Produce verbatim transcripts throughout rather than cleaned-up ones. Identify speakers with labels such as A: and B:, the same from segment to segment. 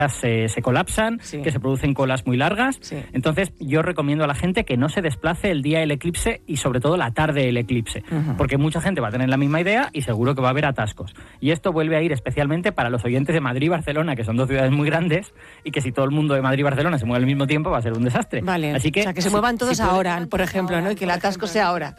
A: Se, se colapsan, sí. que se producen colas muy largas. Sí. Entonces yo recomiendo a la gente que no se desplace el día del eclipse y sobre todo la tarde del eclipse, uh-huh. porque mucha gente va a tener la misma idea y seguro que va a haber atascos. Y esto vuelve a ir especialmente para los oyentes de Madrid y Barcelona, que son dos ciudades muy grandes, y que si todo el mundo de Madrid y Barcelona se mueve al mismo tiempo va a ser un desastre.
B: Vale,
A: así que,
B: o sea, que se muevan todos si ahora, pueden, por ejemplo, ahora, ¿no? Y que el atasco sea ahora.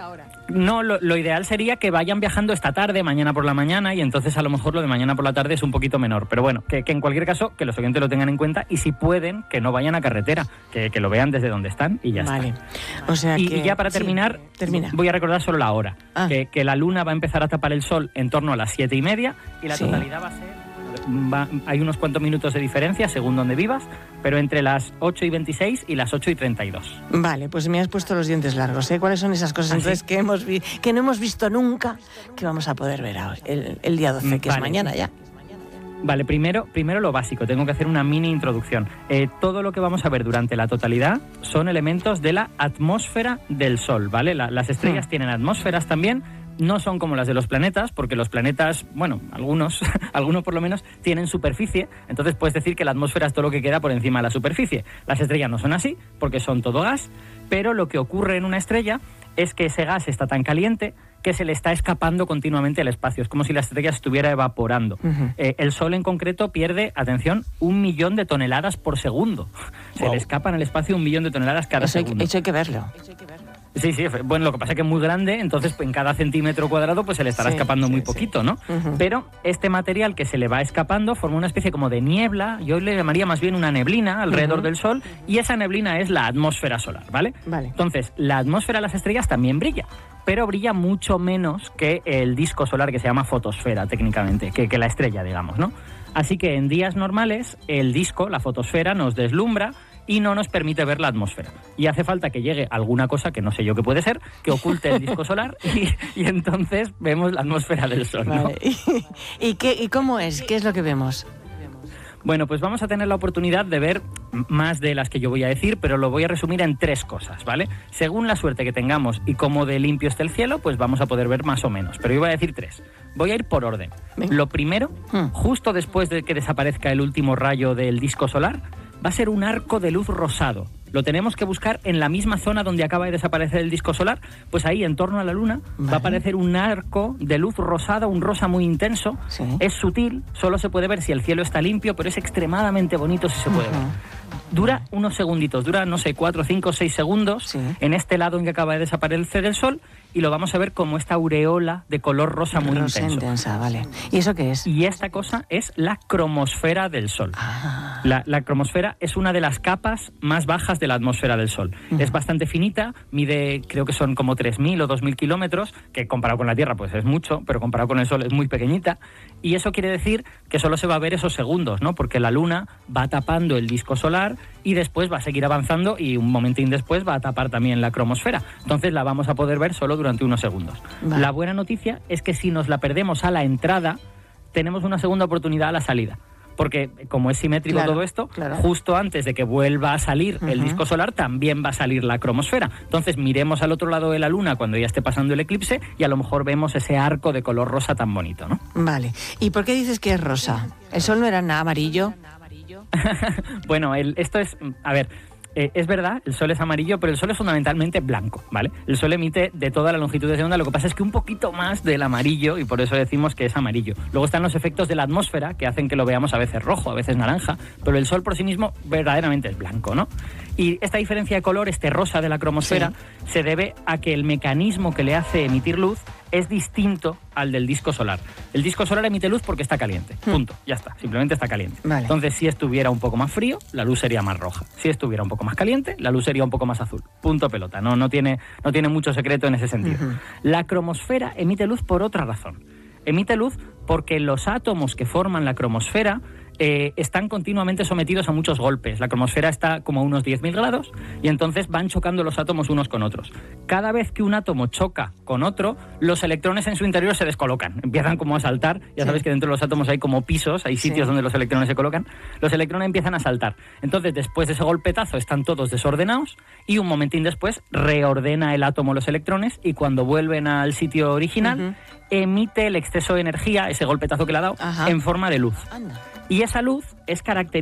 A: No, lo, lo ideal sería que vayan viajando esta tarde, mañana por la mañana, y entonces a lo mejor lo de mañana por la tarde es un poquito menor. Pero bueno, que, que en cualquier caso, que los oyentes lo tengan en cuenta y si pueden, que no vayan a carretera, que, que lo vean desde donde están y ya
B: vale.
A: está.
B: O sea
A: y,
B: que...
A: y ya para terminar,
B: sí, termina.
A: voy a recordar solo la hora, ah. que, que la luna va a empezar a tapar el sol en torno a las siete y media y la sí. totalidad va a ser... Va, hay unos cuantos minutos de diferencia según donde vivas, pero entre las ocho y veintiséis y las ocho y treinta y dos.
B: Vale, pues me has puesto los dientes largos, ¿eh? ¿Cuáles son esas cosas ¿Ah, entonces sí? que, hemos vi- que no hemos visto nunca que vamos a poder ver hoy, el, el día doce, que vale. es mañana ya?
A: Vale, primero, primero lo básico, tengo que hacer una mini introducción. Eh, todo lo que vamos a ver durante la totalidad son elementos de la atmósfera del Sol, ¿vale? La, las estrellas hmm. tienen atmósferas también. No son como las de los planetas, porque los planetas, bueno, algunos, algunos por lo menos, tienen superficie, entonces puedes decir que la atmósfera es todo lo que queda por encima de la superficie. Las estrellas no son así, porque son todo gas, pero lo que ocurre en una estrella es que ese gas está tan caliente que se le está escapando continuamente al espacio. Es como si la estrella estuviera evaporando. Uh-huh. Eh, el Sol en concreto pierde, atención, un millón de toneladas por segundo. Se wow. le escapan al espacio un millón de toneladas cada
B: eso
A: segundo.
B: Hay, eso hay que verlo. Eso hay que verlo.
A: Sí, sí, bueno, lo que pasa es que es muy grande, entonces en cada centímetro cuadrado pues se le estará sí, escapando sí, muy poquito, sí. ¿no? Uh-huh. Pero este material que se le va escapando forma una especie como de niebla, yo le llamaría más bien una neblina alrededor uh-huh. del Sol, y esa neblina es la atmósfera solar, ¿vale? Vale. Entonces, la atmósfera de las estrellas también brilla, pero brilla mucho menos que el disco solar, que se llama fotosfera técnicamente, que, que la estrella, digamos, ¿no? Así que en días normales el disco, la fotosfera, nos deslumbra y no nos permite ver la atmósfera. Y hace falta que llegue alguna cosa, que no sé yo qué puede ser, que oculte el disco solar y, y entonces vemos la atmósfera del Sol, ¿no?
B: Vale. ¿Y, y, qué, ¿Y cómo es? ¿Qué es lo que vemos?
A: Bueno, pues vamos a tener la oportunidad de ver más de las que yo voy a decir, pero lo voy a resumir en tres cosas, ¿vale? Según la suerte que tengamos y cómo de limpio esté el cielo, pues vamos a poder ver más o menos. Pero yo voy a decir tres. Voy a ir por orden. Venga. Lo primero, hmm. justo después de que desaparezca el último rayo del disco solar, va a ser un arco de luz rosado. Lo tenemos que buscar en la misma zona donde acaba de desaparecer el disco solar, pues ahí en torno a la Luna vale. va a aparecer un arco de luz rosada, un rosa muy intenso. Sí. Es sutil, solo se puede ver si el cielo está limpio, pero es extremadamente bonito si se puede uh-huh. ver. Dura unos segunditos, dura, no sé, cuatro, cinco, seis segundos sí. en este lado en que acaba de desaparecer el Sol, y lo vamos a ver como esta aureola de color rosa muy
B: rosa
A: intenso.
B: intensa, vale. ¿Y eso qué es?
A: Y esta cosa es la cromosfera del Sol.
B: Ah.
A: La, la cromosfera es una de las capas más bajas de la atmósfera del Sol. Uh-huh. Es bastante finita, mide, creo que son como tres mil o dos mil kilómetros, que comparado con la Tierra pues es mucho, pero comparado con el Sol es muy pequeñita, y eso quiere decir que solo se va a ver esos segundos, ¿no? Porque la Luna va tapando el disco solar y después va a seguir avanzando y un momentín después va a tapar también la cromosfera. Entonces la vamos a poder ver solo durante unos segundos. Vale. La buena noticia es que si nos la perdemos a la entrada, tenemos una segunda oportunidad a la salida. Porque como es simétrico claro, todo esto, claro. justo antes de que vuelva a salir uh-huh. el disco solar, también va a salir la cromosfera. Entonces miremos al otro lado de la Luna cuando ya esté pasando el eclipse y a lo mejor vemos ese arco de color rosa tan bonito, ¿no?
B: Vale. ¿Y por qué dices que es rosa? ¿El Sol no era nada amarillo?
A: Bueno, el, esto es... A ver... Eh, es verdad, el Sol es amarillo, pero el Sol es fundamentalmente blanco, ¿vale? El Sol emite de toda la longitud de onda, lo que pasa es que un poquito más del amarillo, y por eso decimos que es amarillo. Luego están los efectos de la atmósfera, que hacen que lo veamos a veces rojo, a veces naranja, pero el Sol por sí mismo verdaderamente es blanco, ¿no? Y esta diferencia de color, este rosa de la cromosfera, sí. se debe a que el mecanismo que le hace emitir luz es distinto al del disco solar. El disco solar emite luz porque está caliente, punto, ya está, simplemente está caliente. Vale. Entonces, si estuviera un poco más frío, la luz sería más roja. Si estuviera un poco más caliente, la luz sería un poco más azul. Punto pelota, no, no, tiene, no tiene mucho secreto en ese sentido. Uh-huh. La cromosfera emite luz por otra razón. Emite luz porque los átomos que forman la cromosfera Eh, están continuamente sometidos a muchos golpes. La cromosfera está como a unos diez mil grados y entonces van chocando los átomos unos con otros. Cada vez que un átomo choca con otro, los electrones en su interior se descolocan, empiezan como a saltar. Ya sí. sabes que dentro de los átomos hay como pisos, hay sitios sí. donde los electrones se colocan. Los electrones empiezan a saltar. Entonces, después de ese golpetazo, están todos desordenados y un momentín después reordena el átomo los electrones y cuando vuelven al sitio original, uh-huh. emite el exceso de energía, ese golpetazo que le ha dado, Ajá. en forma de luz. Anda. Y esa luz es característica